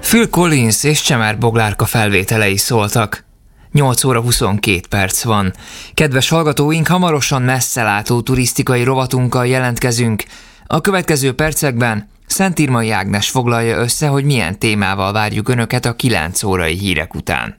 Phil Collins és Csemer Boglárka felvételei szóltak. 8 óra 22 perc van. Kedves hallgatóink, hamarosan messzelátó turisztikai rovatunkkal jelentkezünk. A következő percekben Szentírmai Ágnes foglalja össze, hogy milyen témával várjuk Önöket a 9 órai hírek után.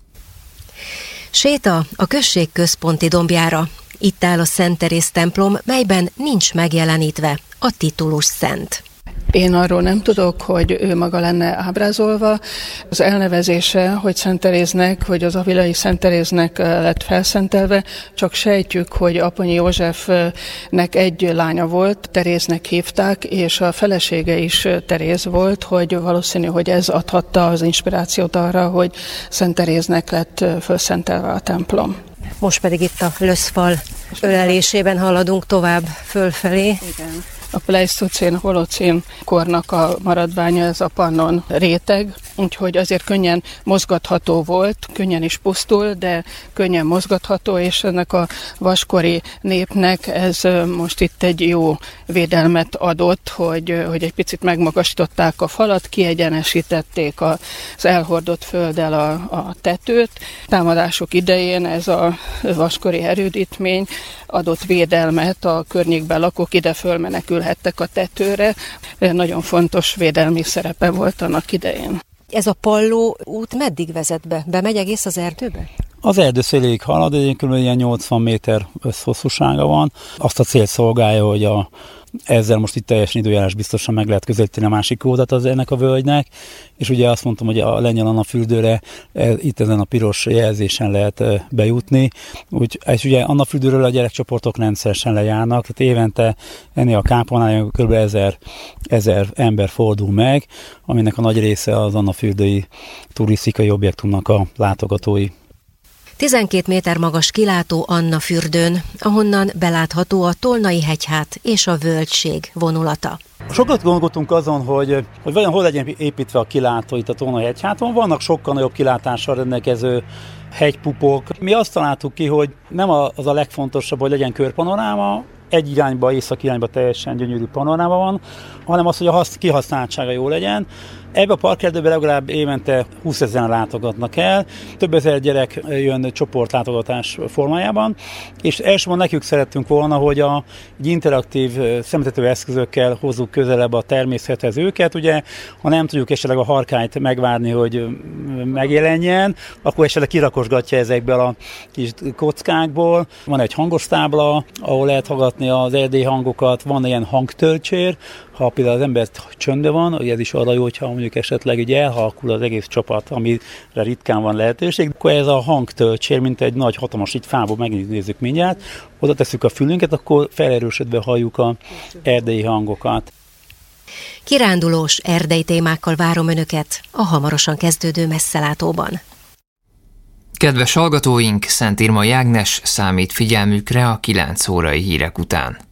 Séta a község központi dombjára. Itt áll a Szent Teréz templom, melyben nincs megjelenítve a titulus szent. Én arról nem tudok, hogy ő maga lenne ábrázolva. Az elnevezése, hogy Szent Teréznek, hogy az avilai Szent Teréznek lett felszentelve, csak sejtjük, hogy Aponyi Józsefnek egy lánya volt, Teréznek hívták, és a felesége is Teréz volt, hogy valószínű, hogy ez adhatta az inspirációt arra, hogy Szent Teréznek lett felszentelve a templom. Most pedig itt a löszfal ölelésében haladunk tovább fölfelé. Igen. A pleisztocén, holocén kornak a maradványa, ez a pannon réteg, úgyhogy azért könnyen mozgatható volt, könnyen is pusztul, de könnyen mozgatható, és ennek a vaskori népnek ez most itt egy jó védelmet adott, hogy egy picit megmagasították a falat, kiegyenesítették az elhordott földdel a tetőt. Támadások idején ez a vaskori erődítmény adott védelmet, a környékben lakók ide fölmenekülhettek a tetőre. Nagyon fontos védelmi szerepe volt annak idején. Ez a Palló út meddig vezet be? Bemegy egész az erdőbe? Az erdő széléig halad, kb. Ilyen 80 méter összhosszúsága van. Azt a célt szolgálja, hogy ezzel most itt teljesen időjárás biztosan meg lehet közelíteni a másik oldalt az ennek a völgynek, és ugye azt mondtam, hogy a Lengyel-Anna fürdőre itt ezen a piros jelzésen lehet bejutni, és ugye Anna fürdőről a gyerekcsoportok rendszeresen lejárnak, tehát évente ennél a kápolnája kb. 1000 ember fordul meg, aminek a nagy része az Anna fürdői turisztikai objektumnak a látogatói. 12 méter magas kilátó Anna fürdőn, ahonnan belátható a Tolnai hegyhát és a völgység vonulata. Sokat gondoltunk azon, hogy vajon hol legyen építve a kilátó itt a Tolnai hegyháton. Vannak sokkal nagyobb kilátással rendelkező hegypupok. Mi azt találtuk ki, hogy nem az a legfontosabb, hogy legyen körpanoráma, egy irányba, észak irányba teljesen gyönyörű panoráma van, hanem az, hogy a kihasználtsága jó legyen. Ebbe a parkerdőben legalább évente 20 000 látogatnak el, több ezer gyerek jön csoportlátogatás formájában, és elsősorban nekünk szerettünk volna, hogy egy interaktív szemléltető eszközökkel hozzuk közelebb a természethez őket. Ugye, ha nem tudjuk esetleg a harkányt megvárni, hogy megjelenjen, akkor esetleg kirakosgatja ezekből a kis kockákból. Van egy hangostábla, ahol lehet hallgatni az erdélyi hangokat, van ilyen hangtölcsér, ha például az ember csöndbe van, ez is arra jó, hogyha mondjuk esetleg így elhalkul az egész csapat, amire ritkán van lehetőség, akkor ez a hangtölcsér, mint egy nagy hatalmas itt fából, megnézzük mindjárt, oda tesszük a fülünket, akkor felerősödve halljuk az erdélyi hangokat. Kirándulós erdei témákkal várom Önöket a hamarosan kezdődő messzelátóban. Kedves hallgatóink, Szentírmai Ágnes számít figyelmükre a 9 órai hírek után.